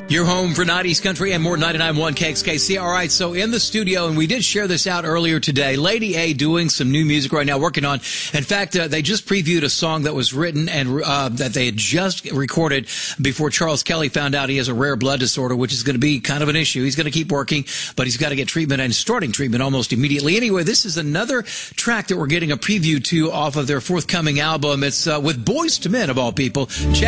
Your home for 90s country and more 99.1 KXKC. All right, so in the studio, and we did share this out earlier today, Lady A doing some new music right now, working on. In fact, they just previewed a song that was written and that they had just recorded before Charles Kelly found out he has a rare blood disorder, which is going to be kind of an issue. He's going to keep working, but he's got to get treatment and starting treatment almost immediately. Anyway, this is another track that we're getting a preview to off of their forthcoming album. It's with Boyz II Men, of all people. Check